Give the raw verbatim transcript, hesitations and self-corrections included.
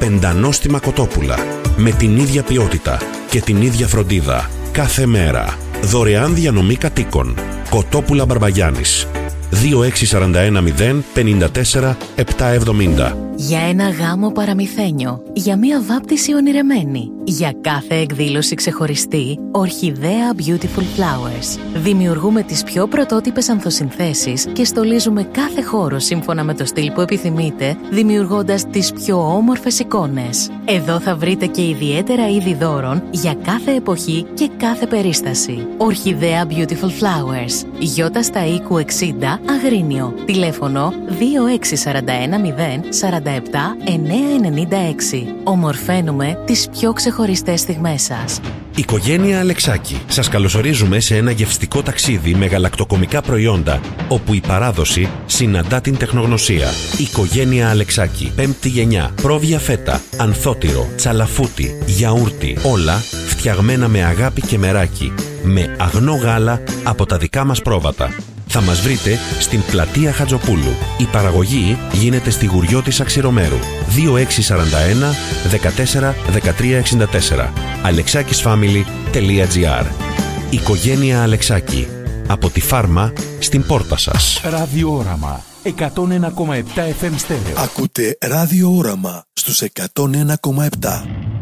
Πεντανόστιμα κοτόπουλα. Με την ίδια ποιότητα και την ίδια φροντίδα. Κάθε μέρα. Δωρεάν διανομή κατοίκων. Κοτόπουλα Μπαρμπαγιάννης. δύο έξι τέσσερα ένα μηδέν πέντε τέσσερα επτά εβδομήντα. Για ένα γάμο παραμυθένιο, για μία βάπτιση ονειρεμένη, για κάθε εκδήλωση ξεχωριστή, Ορχιδέα Beautiful Flowers. Δημιουργούμε τις πιο πρωτότυπες ανθοσυνθέσεις και στολίζουμε κάθε χώρο σύμφωνα με το στυλ που επιθυμείτε, δημιουργώντας τις πιο όμορφες εικόνες. Εδώ θα βρείτε και ιδιαίτερα είδη δώρων για κάθε εποχή και κάθε περίσταση. Ορχιδέα Beautiful Flowers. Γιώτα στα οίκου εξήντα, Αγρίνιο. Τηλέφωνο δύο έξι τέσσερα ένα μηδέν τέσσερα επτά εννιά εννιά έξι. Ομορφαίνουμε τις πιο ξεχωριστές στιγμές σας. Οικογένεια Αλεξάκη. Σας καλωσορίζουμε σε ένα γευστικό ταξίδι με γαλακτοκομικά προϊόντα, όπου η παράδοση συναντά την τεχνογνωσία. Οικογένεια Αλεξάκη. Πέμπτη γενιά. Πρόβια φέτα, ανθότυρο, τσαλαφούτι, γιαούρτι. Όλα φτιαγμένα με αγάπη και μεράκι. Με αγνό γάλα από τα δικά μας πρόβατα. Θα μας βρείτε στην πλατεία Χατζοπούλου. Η παραγωγή γίνεται στη Γουριό της Αξιρομέρου. δύο έξι τέσσερα ένα δεκατέσσερα δεκατρία εξήντα τέσσερα. αλεξάκισφάμιλι τελεία τζι άρ. Οικογένεια Αλεξάκη. Από τη φάρμα στην πόρτα σας. Ραδιόραμα εκατόν ένα κόμμα επτά εφ εμ στέρεο. Ακούτε Ραδιόραμα στους εκατόν ένα κόμμα επτά.